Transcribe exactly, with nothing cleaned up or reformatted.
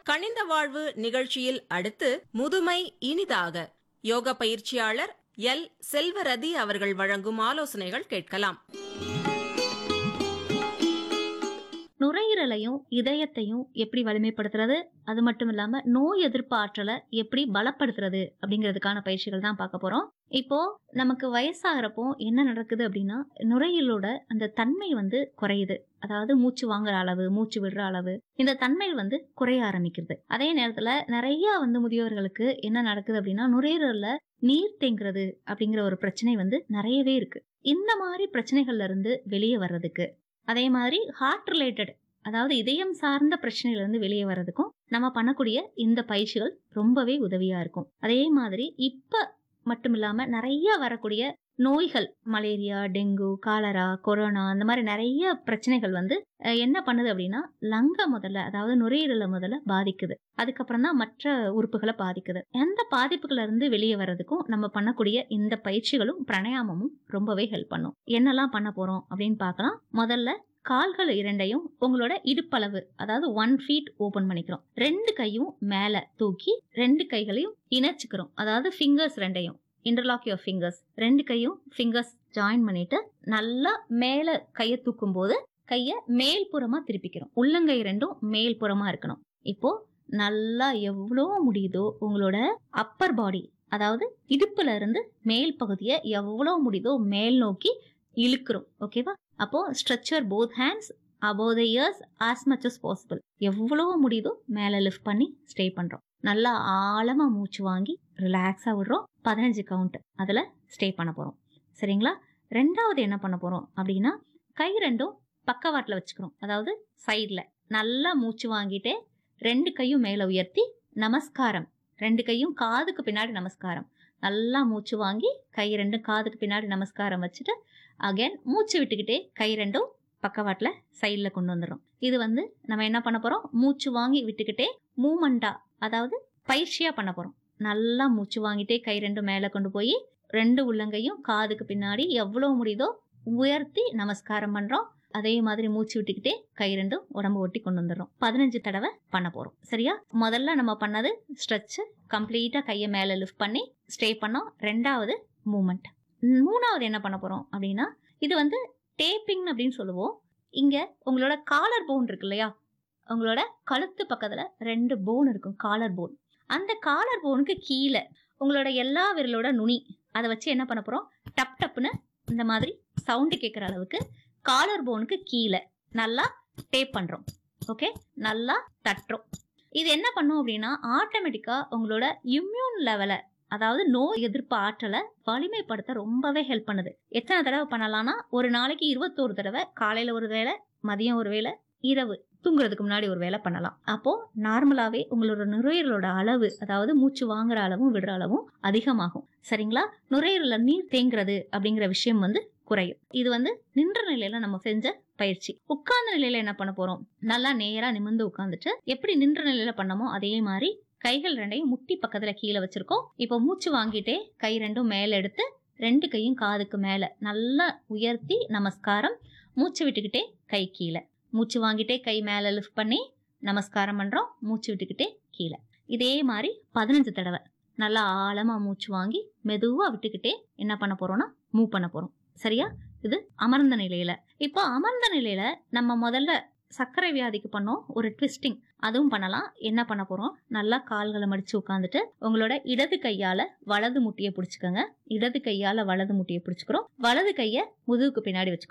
கனிந்த வாழ்வு நிகழ்ச்சியில் அடுத்து முதுமை இனிதாக யோக பயிற்சியாளர் எல் செல்வரதி அவர்கள் வழங்கும் ஆலோசனைகள் கேட்கலாம். நுரையீரலையும் இதயத்தையும் எப்படி வலிமைப்படுத்துறது, அது மட்டும் இல்லாம நோய் எதிர்ப்பு ஆற்றலை எப்படி பலப்படுத்துறது அப்படிங்கிறதுக்கான பயிற்சிகள் தான் பார்க்க போறோம். இப்போ நமக்கு வயசாகிறப்போ என்ன நடக்குது அப்படின்னா, நுரையீரலோட அந்த தன்மை வந்து குறையுது. அதாவது மூச்சு வாங்குற அளவு, மூச்சு விடுற அளவு, இந்த தன்மை வந்து குறைய ஆரம்பிக்கிறது. அதே நேரத்துல நிறைய வந்து முதியோர்களுக்கு என்ன நடக்குது அப்படின்னா, நுரையீரல்ல நீர் தேங்குறது அப்படிங்கிற ஒரு பிரச்சனை வந்து நிறையவே இருக்கு. இந்த மாதிரி பிரச்சனைகள்ல இருந்து வெளியே வர்றதுக்கு, அதே மாதிரி ஹார்ட் ரிலேட்டட் அதாவது இதயம் சார்ந்த பிரச்சனையில இருந்து வெளியே வர்றதுக்கும் நம்ம பண்ணக்கூடிய இந்த பயிற்சிகள் ரொம்பவே உதவியா இருக்கும். அதே மாதிரி இப்ப மட்டும் இல்லாம நிறைய வரக்கூடிய நோய்கள், மலேரியா, டெங்கு, காலரா, கொரோனா, அந்த மாதிரி நிறைய பிரச்சனைகள் வந்து என்ன பண்ணுது அப்படின்னா, லங்க முதல்ல அதாவது நுரையீரலை முதல்ல பாதிக்குது. அதுக்கப்புறம் தான் மற்ற உறுப்புகளை பாதிக்குது. அந்த பாதிப்புகள்ல இருந்து வெளியே வர்றதுக்கும் நம்ம பண்ணக்கூடிய இந்த பயிற்சிகளும் பிராணாயாமமும் ரொம்பவே ஹெல்ப் பண்ணும். என்னெல்லாம் பண்ண போறோம் அப்படின்னு பார்க்கலாம். முதல்ல கால்கள் இரண்டையும் உங்களோட இடுப்பளவு அதாவது ஒன் ஃபீட் ஓபன் பண்ணிக்கிறோம். ரெண்டு கையும் மேல தூக்கி ரெண்டு கைகளையும் இணைச்சுக்கிறோம். அதாவது ஃபிங்கர்ஸ் ரெண்டையும் இன்டர்லாக் யுவர் ஃபிங்கர்ஸ், ரெண்டு கையும் ஃபிங்கர்ஸ் ஜாயின் பண்ணிட்டு நல்லா மேல கையை தூக்கும் போது கையை மேல் புறமா திருப்பிக்கிறோம். உள்ளங்கை ரெண்டும் மேல் புறமா இருக்கணும். இப்போ நல்லா எவ்வளோ முடியுதோ உங்களோட அப்பர் பாடி அதாவது இடுப்புல இருந்து மேல் பகுதியை எவ்வளோ முடியுதோ மேல் நோக்கி இழுக்கிறோம். ஓகேவா? அப்போ stretcher both hands above the ears as much as possible. எவ்வளோ முடியுதோ மேல லிஃப்ட் பண்ணி ஸ்டே பண்றோம். நல்லா ஆழமா மூச்சு வாங்கி ரிலாக்ஸா விடுறோம். பதினஞ்சு கவுண்ட் அதுல ஸ்டே பண்ண போறோம். சரிங்களா? ரெண்டாவது என்ன பண்ண போறோம் அப்படின்னா, கை ரெண்டும் பக்கவாட்டுல வச்சுக்கிறோம். அதாவது சைட்ல நல்லா மூச்சு வாங்கிட்டே ரெண்டு கையும் மேல உயர்த்தி நமஸ்காரம், ரெண்டு கையும் காதுக்கு பின்னாடி நமஸ்காரம். நல்லா மூச்சு வாங்கி கை ரெண்டும் காதுக்கு பின்னாடி நமஸ்காரம் வச்சுட்டு அகைன் மூச்சு விட்டுக்கிட்டே கை ரெண்டும் பக்கவாட்டுல சைட்ல கொண்டு வந்துடும். இது வந்து நம்ம என்ன பண்ண போறோம், மூச்சு வாங்கி விட்டுக்கிட்டே மூமெண்டா அதாவது பயிற்சியா பண்ண போறோம். நல்லா மூச்சு வாங்கிட்டே கை ரெண்டும் மேல கொண்டு போய் ரெண்டு உள்ளங்கையும் காதுக்கு பின்னாடி எவ்வளவு முடியுதோ உயர்த்தி நமஸ்காரம் பண்றோம். அதே மாதிரி மூச்சு விட்டுக்கிட்டே கை ரெண்டும் உடம்பு ஒட்டி கொண்டு வந்துடுறோம். பதினஞ்சு தடவை பண்ண போறோம். சரியா? முதல்ல நம்ம பண்ணது ஸ்ட்ரெச், கம்ப்ளீட்டா கையை மேல லிஃப்ட் பண்ணி ஸ்டே பண்ணோம். ரெண்டாவது மூமெண்ட். மூணாவது என்ன பண்ண போறோம் அப்படின்னா, இது வந்து டேப்பிங் அப்படின்னு சொல்லுவோம். இங்க உங்களோட காலர் போன் இருக்கு இல்லையா, உங்களோட கழுத்து பக்கத்துல ரெண்டு போன் இருக்கும், காலர் போன். அந்த காலர் போனுக்கு கீழே உங்களோட எல்லா விரலோட நுனி அதை வச்சு என்ன பண்ண போறோம், டப் டப்னு இந்த மாதிரி சவுண்டு கேட்குற அளவுக்கு காலர் போனுக்கு கீழே நல்லா டேப் பண்றோம். ஓகே, நல்லா தட்டுறோம். இது என்ன பண்ணும் அப்படின்னா, ஆட்டோமேட்டிக்கா உங்களோட இம்யூன் லெவலை அதாவது நோய் எதிர்ப்பு ஆற்றலை வலிமைப்படுத்த ரொம்பவே ஹெல்ப் பண்ணுது. எத்தனை தடவை பண்ணலாம்னா, ஒரு நாளைக்கு இருபத்தோரு தடவை, காலையில ஒரு வேளை, மதியம் ஒரு வேளை, இரவு தூங்குறதுக்கு முன்னாடி ஒரு வேளை பண்ணலாம். அப்போ நார்மலாவே உங்களோட நுரையீரலோட அளவு அதாவது மூச்சு வாங்குற அளவும் விடுற அளவும் அதிகமாகும். சரிங்களா? நுரையீரல நீர் தேங்குறது அப்படிங்கிற விஷயம் வந்து குறையும். இது வந்து நின்ற நிலையில நம்ம செஞ்ச பயிற்சி. உட்கார்ந்த நிலையில என்ன பண்ண போறோம், நல்லா நேரா நிமிர்ந்து உட்கார்ந்துட்டு எப்படி நின்ற நிலையில பண்ணமோ அதே மாதிரி கைகள் ரெண்டையும் முட்டி பக்கத்துல கீழே வச்சிருக்கோம். இப்போ மூச்சு வாங்கிட்டே கை ரெண்டும் மேல எடுத்து ரெண்டு கையும் காதுக்கு மேல நல்லா உயர்த்தி நமஸ்காரம். மூச்சு விட்டுக்கிட்டே கை கீழே, மூச்சு வாங்கிட்டே கை மேல லிஃப்ட் பண்ணி நமஸ்காரம் பண்றோம். மூச்சு விட்டுக்கிட்டே கீழே. இதே மாதிரி பதினஞ்சு தடவை நல்லா ஆழமா மூச்சு வாங்கி மெதுவா விட்டுக்கிட்டே என்ன பண்ண போறோம்னா மூவ் பண்ண போறோம். சரியா? இது அமர்ந்த நிலையில. இப்போ அமர்ந்த நிலையில நம்ம முதல்ல சர்க்கரை வியாதிக்கு பண்ணோம் ஒரு ட்விஸ்டிங், அதுவும் பண்ணலாம். என்ன பண்ண போறோம், நல்லா கால்களை மடிச்சு உட்காந்துட்டு உங்களோட இடது கையால வலது முட்டியை பிடிச்சுக்கோங்க. இடது கையால வலது முட்டியை பிடிச்சுக்கிறோம். வலது கைய முதுகுக்கு பின்னாடி வச்சுக்கிறோம்.